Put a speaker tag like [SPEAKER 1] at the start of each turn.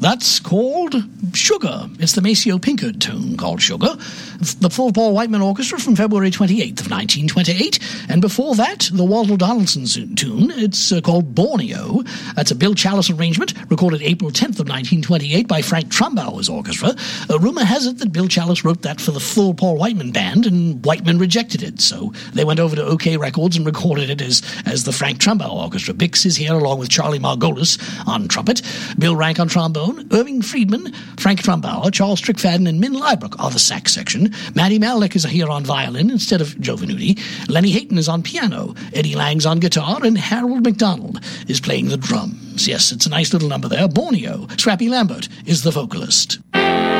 [SPEAKER 1] That's called Sugar. It's the Maceo Pinkard tune called Sugar. The full Paul Whiteman Orchestra from February 28th of 1928. And before that, the Walter Donaldson tune. It's called Borneo. That's a Bill Challis arrangement, recorded April 10th of 1928 by Frank Trumbauer's orchestra. Rumor has it that Bill Challis wrote that for the full Paul Whiteman band, and Whiteman rejected it. So they went over to OK Records and recorded it as the Frank Trumbauer Orchestra. Bix is here along with Charlie Margolis on trumpet, Bill Rank on trombone, Irving Friedman, Frank Trumbauer, Charles Strickfaden, and Min Liebrook are the sax section. Matty Malnick is here on violin instead of Joe Venuti. Lenny Hayton is on piano. Eddie Lang's on guitar, and Harold McDonald is playing the drums. Yes, it's a nice little number there. Borneo. Scrappy Lambert is the vocalist.